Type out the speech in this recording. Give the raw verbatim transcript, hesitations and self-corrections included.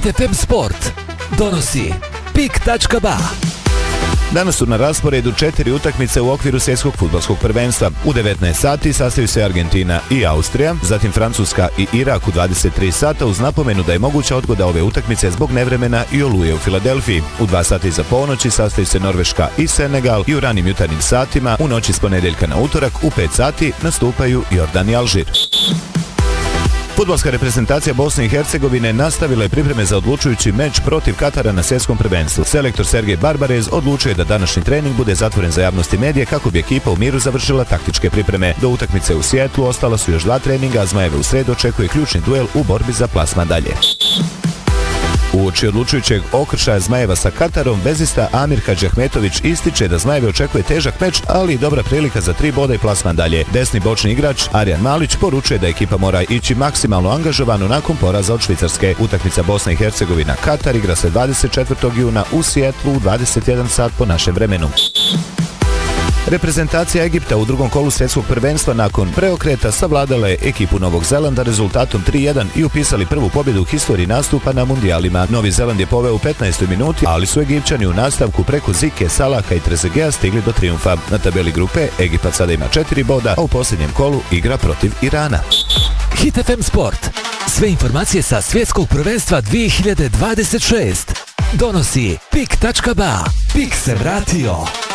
Hit ef em Sport donosi pik tačka ba. Danas su na rasporedu četiri utakmice u okviru svjetskog fudbalskog prvenstva. U devetnaest sati sastaju se Argentina i Austrija, zatim Francuska i Irak u dvadeset tri sata uz napomenu da je moguća odgoda ove utakmice zbog nevremena i oluje u Filadelfiji. U dva sata iza ponoći sastaju se Norveška i Senegal i u ranim jutarnjim satima u noći s ponedjeljka na utorak u pet sati nastupaju Jordan i Alžir. Fudbalska reprezentacija Bosne i Hercegovine nastavila je pripreme za odlučujući meč protiv Katara na svjetskom prvenstvu. Selektor Sergej Barbarez odlučio je da današnji trening bude zatvoren za javnost i medije kako bi ekipa u miru završila taktičke pripreme. Do utakmice u Sijetlu ostala su još dva treninga, a Zmajeve u sredu očekuje ključni duel u borbi za plasman dalje. Uoči odlučujućeg okršaja Zmajeva sa Katarom, vezista Amir Hadžahmetović ističe da Zmajeve očekuje težak meč, ali i dobra prilika za tri boda i plasman dalje. Desni bočni igrač Arjan Malić poručuje da ekipa mora ići maksimalno angažovano nakon poraza od Švicarske. Utakmica Bosna i Hercegovina Katar igra se dvadeset četvrtog juna u Sijetlu u dvadeset jedan sat po našem vremenu. Reprezentacija Egipta u drugom kolu svjetskog prvenstva nakon preokreta savladala je ekipu Novog Zelanda rezultatom tri jedan i upisali prvu pobjedu u historiji nastupa na mundijalima. Novi Zeland je poveo u petnaestoj minuti, ali su Egipćani u nastavku preko Zike, Salaha i Trezegea stigli do trijumfa. Na tabeli grupe Egipat sada ima četiri boda, a u posljednjem kolu igra protiv Irana. Hit ef em Sport. Sve informacije sa svjetskog prvenstva dvije hiljade dvadeset šest donosi pik tačka ba. Pik se vratio.